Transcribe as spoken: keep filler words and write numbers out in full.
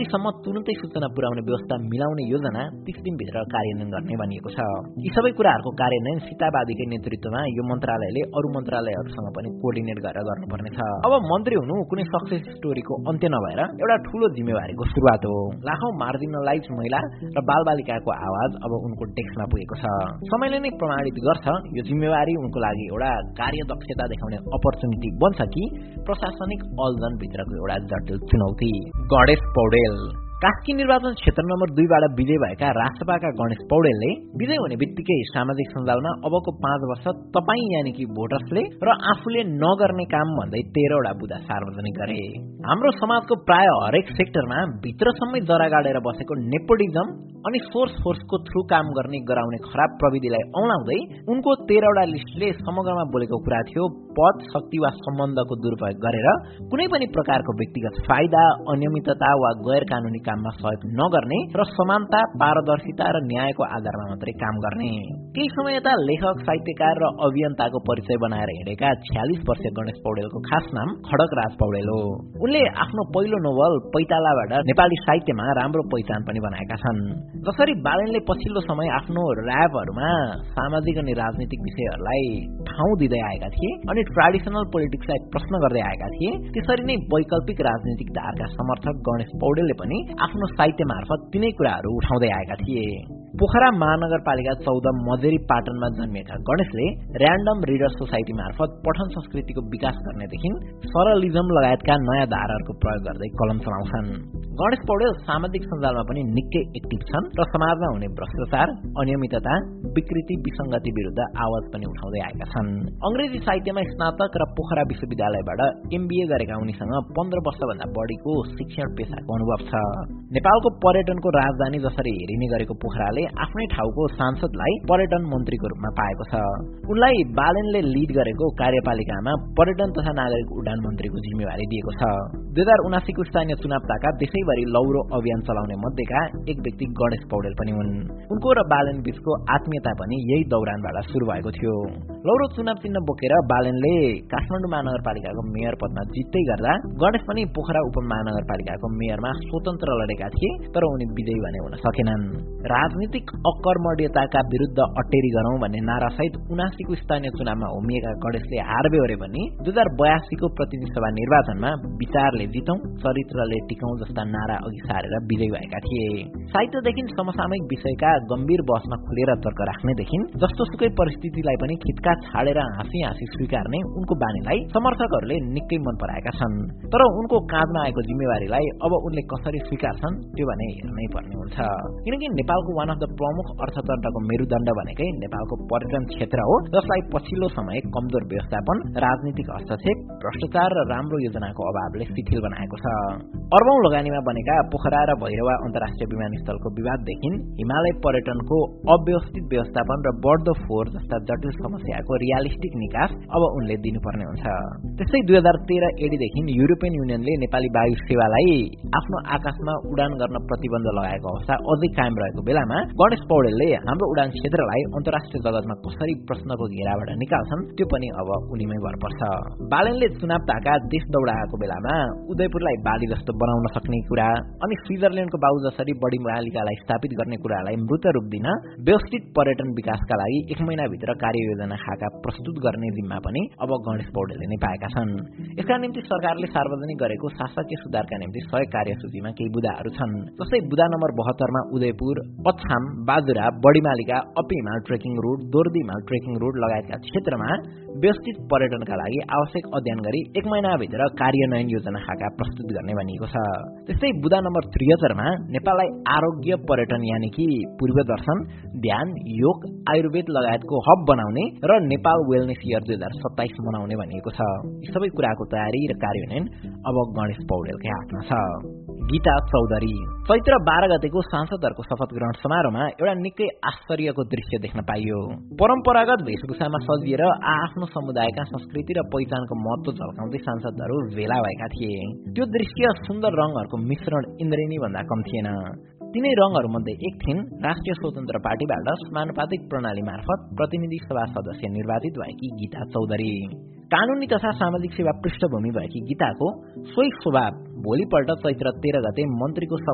दिवालीसम्म तुरुन्तै सूचना पुर्याउने व्यवस्था मिलाउने योजना तीस दिनभित्र कार्यान्वयन गर्ने भनिएको छ। यी सबै कुराहरूको कार्यान्वयन सीतावादीकै नेतृत्वमा यो मन्त्रालयले अरू मन्त्रालयहरूसँग पनि कोर्डिनेट गरेर गर्नुपर्नेछ। अब मन्त्री हुनु कुनै सक्सेस स्टोरीको अन्त्य नभएर एउटा ठूलो जिम्मेवारीको सुरुवात हो। लाखौं मार्जिनलाइज महिला र बालबालिकाको आवाज अब उनको डेस्कमा पुगेको छ। समयले नै प्रमाणित गर्छ यो जिम्मेवारी उनको लागि एउटा कार्यदक्षता देखाउने अपर्चुनिटी बन्छ कि प्रशासनिक अल्झन भित्रको एउटा जटिल चुनौती। गणेश पौडेल कास्की निर्वाचन क्षेत्र नम्बर दुईबाट विजय भएका राष्ट्रपाका गणेश पौडेलले विजय हुने बित्तिकै सामाजिक सञ्जालमा अबको पाँच वर्ष तपाई यानि कि भोटर्सले र आफूले नगर्ने काम भन्दै तेह्रवटा बुदा सार्वजनिक गरे। हाम्रो समाजको प्राय हरेक सेक्टरमा भित्रसम्मै जरा गाडेर बसेको नेपोटिजम अनि सोर्स फोर्सको थ्रु काम गर्ने गराउने खराब प्रविधिलाई औलाउँदै उनको तेह्रवटा लिस्टले समग्रमा बोलेको कुरा थियो पद शक्ति वा सम्बन्धको दुरुपयोग गरेर कुनै पनि प्रकारको व्यक्तिगत फाइदा अनियमितता वा गैर कानूनी काममा सहयोग नगर्ने र समानता पारदर्शिता र न्यायको आधारमा मात्रै काम गर्ने। केही समय यता लेखक साहित्यकार र अभियन्ताको परिचय बनाएर हिँडेका छ्यालिस वर्षीय गणेश पौडेलको खास नाम खड्गराज पौडेल हो। उनले आफ्नो पहिलो नोभल पैतालाबाट नेपाली साहित्यमा राम्रो पहिचान पनि बनाएका छन्। जसरी बालेनले पछिल्लो समय आफ्नो र्यापहरूमा सामाजिक अनि राजनीतिक विषयहरूलाई ठाउँ दिँदै आएका थिए अनि ट्रेडिसनल पोलिटिक्सलाई प्रश्न गर्दै आएका थिए, त्यसरी नै वैकल्पिक राजनीतिक धारका समर्थक गणेश पौडेलले पनि आफ्नो साहित्य मार्फत तिनै कुराहरू उठाउँदै आएका थिए। पोखरा महानगरपालिका चौध मजेरी पाटनमा जन्मिएका गणेशले र्यान्डम रिडर सोसाइटी मार्फत पठन संस्कृतिको विकास गर्नेदेखि सरलिजम लगायतका नयाँ धाराहरूको प्रयोग गर्दै कलम चलाउँछन्। गणेश पौडेल सामाजिक सञ्जालमा पनि निकै एक्टिभ छन् र समाजमा हुने भ्रष्टाचार अनियमितता विकृति विसङ्गति विरुद्ध आवाज पनि उठाउँदै आएका छन्। अंग्रेजी साहित्यमा स्नातक र पोखरा विश्वविद्यालयबाट एमबीए गरेका उनीसँग पन्ध्र वर्षभन्दा बढीको शिक्षण पेशाको अनुभव छ। नेपालको पर्यटनको राजधानी जसरी हेरिने गरेको पोखराले आफ्नै ठाउँको सांसदलाई पर्यटन मन्त्रीको रूपमा पाएको छ। उनलाई बालेनले लिड गरेको कार्यपालिकामा पर्यटन तथा नागरिक उड्डान मन्त्रीको जिम्मेवारी दिएको छ। दुई हजार उनासीको स्थानीय चुनाव ताका देशैभरि लौरो अभियान चलाउने मध्येका एक व्यक्ति गणेश पौडेल पनि हुन्। उनको र बालेन बीचको आत्मीयता पनि यही दौरानबाट सुरु भएको थियो। लौरो चुनाव चिन्ह बोकेर बालेनले काठमाडौँ महानगरपालिकाको मेयर पदमा जित्दै गर्दा गणेश पनि पोखरा उपमहानगरपालिकाको मेयरमा स्वतन्त्र लडेका थिए, तर उनी विजयी भने हुन सकेनन्। राजनीतिक अकर्मण्यताका विरुद्ध अटेरी गरौं भन्ने नारासहित उनासीको स्थानीय चुनावमा होमिएका गणेशले हार बेहोरे पनि दुई हजार बयासीको प्रतिनिधि सभा निर्वाचनमा विचारले जितौं चरित्रले टिकौं जस्ता नारा अघि सारेर विजयी भएका थिए। साहित्यदेखि समसामयिक विषयका गम्भीर बहसमा खुलेर तर्क राख्नेदेखि जस्तो सुकै परिस्थितिलाई पनि खिटका छाडेर हाँसी हाँसी स्वीकार्ने उनको बानीलाई समर्थकहरूले निकै मन पराएका छन्। तर उनको काँधमा आएको जिम्मेवारीलाई अब उनले कसरी स्वीकार्छन् त्यो भने हेर्नै पर्ने हुन्छ, किनकि नेपालको वान अफ द प्रमुख अर्थतन्त्रको मेरुदण्ड भनेकै नेपालको पर्यटन क्षेत्र हो, जसलाई पछिल्लो समय कमजोर व्यवस्थापन राजनीतिक हस्तक्षेप भ्रष्टाचार र राम्रो योजनाको अभावले शिथिल बनाएको छ। अर्बौं लगानीमा बनेका पोखरा र भैरवा अन्तर्राष्ट्रिय विमानस्थलको विवाददेखि हिमालय पर्यटनको अव्यवस्थित व्यवस्थापन र बढ्दो फोहोर जस्ता जटिल समस्याको रियालिस्टिक निकास अब उनले दिनुपर्ने हुन्छ। त्यस्तै दुई हजार तेह्र एडीदेखि युरोपियन युनियनले नेपाली वायु सेवालाई आफ्नो आकाशमा उडान गर्न प्रतिबन्ध लगाएको अवस्था अझै कायम रहेको बेलामा गणेश पौडेलले हाम्रो उडान क्षेत्रलाई अन्तर्राष्ट्रिय जगतमा कसरी प्रश्नको घेराबाट निकाल्छन् त्यो पनि अब उनीमै भर पर्छ। बालेनले चुनाव ताका देश दौडाएको बेलामा उदयपुरलाई बाली जस्तो बनाउन सक्ने कुरा अनि स्विजरल्याण्डको बाउ जसरी बढी मालिकालाई स्थापित गर्ने कुरालाई मृत रूप दिन व्यवस्थित पर्यटन विकासका लागि एक महिनाभित्र कार्ययोजना खाका प्रस्तुत गर्ने जिम्मा पनि अब गणेश पौडेलले नै पाएका छन्। यसका निम्ति सरकारले सार्वजनिक गरेको शासकीय सुधारका निम्ति सय कार्यसूचीमा केही बुदाहरू छन्। जस्तै बुदा नम्बर बहत्तरमा Udaipur Achham Bajura Badimalika अपिहिमाल trekking road दोर्दीमाल trekking road लगायतका क्षेत्रमा व्यवस्थित पर्यटनका लागि आवश्यक अध्ययन गरी एक महिनाभित्र कार्यान्वयन योजना खाका प्रस्तुत गर्ने भनिएको छ। त्यस्तै बुदा नम्बर त्रिहत्तरमा नेपाललाई आरोग्य पर्यटन यानि कि पूर्व दर्शन ध्यान योग आयुर्वेद लगायतको हब बनाउने र नेपाल वेलनेस इयर दुई हजार सत्ताइस मनाउने भनिएको छ। यी सबै कुराको तयारी र कार्यान्वयन अब गणेश पौडेलकै हातमा छ। गीता चौधरी चैत्र बाह्र गतेको सांसदहरूको शपथ ग्रहण समारोहमा एउटा निकै आश्चर्यको दृश्य देख्न पाइयो। परम्परागत वेशभूषामा सजिएर आफ्नो समुदायका संस्कृति र पहिचानको महत्व झल्काउँदै सांसदहरू भेला भएका थिए। त्यो दृश्य सुन्दर रङहरूको मिश्रण इन्द्रेणी भन्दा कम थिएन। तीनै रङहरूमध्ये एक थिइन् राष्ट्रिय स्वतन्त्र पार्टीबाट समानुपातिक प्रणाली मार्फत प्रतिनिधि सभा सदस्य निर्वाचित भएकी गीता चौधरी। कानूनी तथा सामाजिक सेवा पृष्ठभूमि भएकी गीताको सोही स्वभाव भोलिपल्ट चैत्र तेह्र गते मन्त्रीको